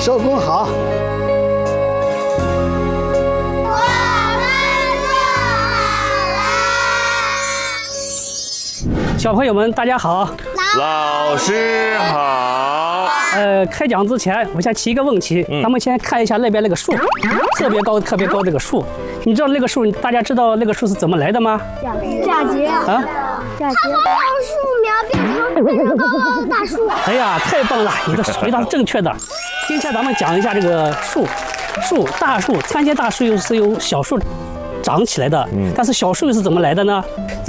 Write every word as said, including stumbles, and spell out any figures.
收工好。 小朋友们，大家好。 老师好。 呃，开讲之前，我先提一个问题，嗯、咱们先看一下那边那个树，特别高、特别高这个树。你知道那个树，大家知道那个树是怎么来的吗？ 嫁接啊，嫁接。它从树苗变成变成高高的大树。 哎呀，太棒了，你的回答是正确的。今天咱们讲一下这个树，树大树，参天大树又是由小树长起来的，嗯、但是小树又是怎么来的呢？